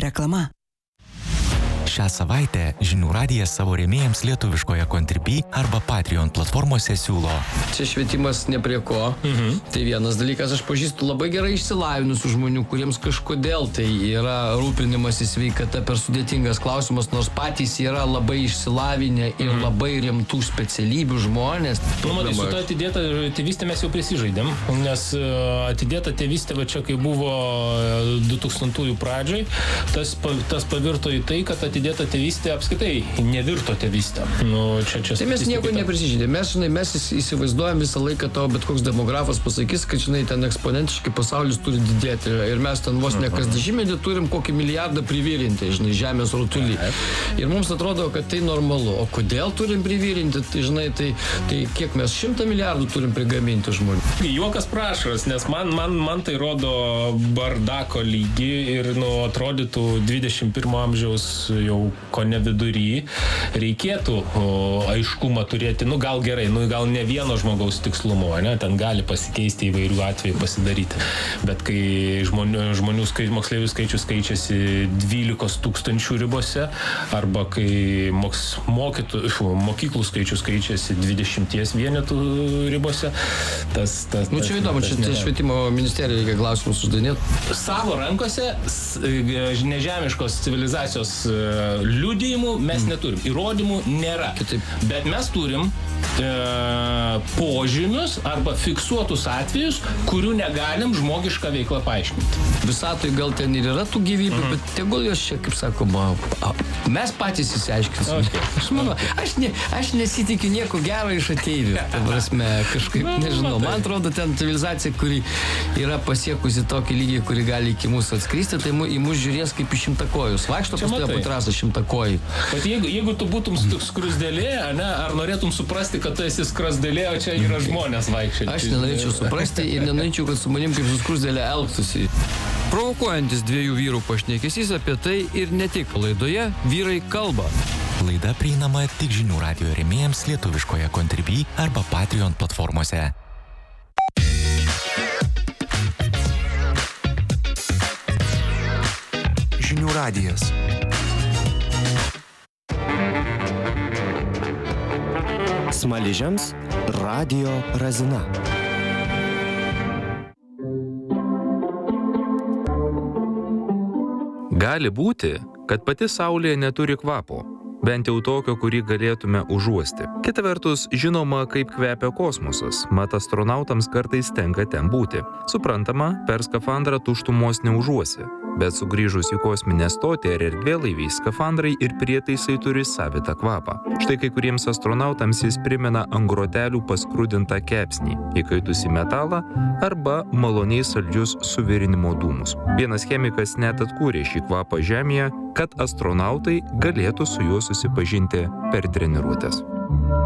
Reklama. Šią savaitę Žinių radijas savo rėmėjams lietuviškoje Contribui arba Patreon platformose siūlo. Čia švietimas ne prie ko. Tai vienas dalykas, aš pažįstu labai gerai išsilavinusių žmonių, kuriems kažkodėl tai yra rūpinimasis sveikata per sudėtingas klausimas, nors patys yra labai išsilavinę ir labai rimtų specialybių žmonės. Matai, su to atidėta tėvystė mes jau prisižaidėm, nes atidėta tėvystė, va čia kai buvo 2000-ųjų pradžiai, tas pavirto į tai, kad atidėta tėvystė apskaitai nevirto tėvystė. Tai mes nieko neprisižydėm. Mes įsivaizduojam visą laiką, tavo bet koks demografas pasakys, kad ten eksponentiškai pasaulis turi didėti ir mes ten vos ne kas dešimtmetį turim kokį milijardą privirinti, žemės rutulį. Ir mums atrodo, kad tai normalu. O kodėl turim privirinti? Tai kiek mes 100 milijardų turim prigaminti žmonių? Juokas prašaras, nes man tai rodo bardako lygį ir atrodytų 21 amžiaus jau kone vidury reikėtų aiškumą turėti, gal gerai, gal ne vieno žmogaus tikslumo, ne, ten gali pasikeisti įvairių atvejų pasidaryti, bet kai moksleivių skaičius keičiasi 12 000 ribose, arba kai mokyklų skaičius keičiasi 20 vienetų ribose, čia įdomu, čia švietimo ministerija reikia klausimus uždavinėti. Savo rankose nežemiškos civilizacijos liudijimų mes neturim, įrodymų nėra. Bet mes turim požymius arba fiksuotus atvejus, kurių negalim žmogišką veiklą paaiškinti. Visatoj gal ten ir yra tų gyvybių, bet tegul jos čia, kaip sakoma, mes patys įsiaiškinsim. Aš manau, aš nesitikiu nieko gero iš ateivių. Ta prasme, kažkaip, nežinau, man atrodo, ten civilizacija, kuri yra pasiekusi tokį lygį, kuri gali iki mūsų atskristi, tai į mus žiūrės kaip į šimtakojus. Vaikšto pas tave po trasą šimtakojai. Bet jeigu tu būtum skrusdėlė, ar norėtum suprasti, kad tu esi skrusdėlė, o čia yra žmonės vaikščiai. Aš nenorėčiau suprasti ir nenorėčiau, kad su manim kaip su skrusdėlė elgtųsi. Provokuojantis dviejų vyrų pašnekesys apie tai ir ne tik. Laidoje Vyrai kalba. Laida prieinama tik Žinių radijo rėmėjams lietuviškoje Contribui arba Patreon platformose. Žinių radijas. Smaližiams Radio Razina. Gali būti, kad pati Saulė neturi kvapo, bent jau tokio, kurį galėtume užuosti. Kita vertus, žinoma, kaip kvepia kosmosas, mat astronautams kartais tenka ten būti. Suprantama, per skafandrą tuštumos neužuosi, bet sugrįžus į kosminę stotį ar erdvėlaivį, skafandrai ir prietaisai turi savitą kvapą. Štai kai kuriems astronautams jis primena ant grotelių paskrudintą kepsnį, įkaitusį metalą arba maloniai saldžius suvirinimo dūmus. Vienas chemikas net atkūrė šį kvapą Žemėje, kad astronautai galėtų su juo susipažinti per treniruotes.